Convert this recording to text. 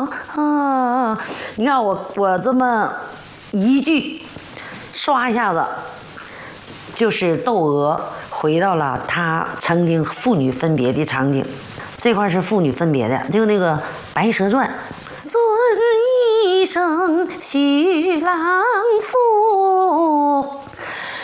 你看我这么一句，唰一下子，就是窦娥回到了她曾经父女分别的场景。这块是父女分别的，就那个《白蛇传》，尊一声徐郎父。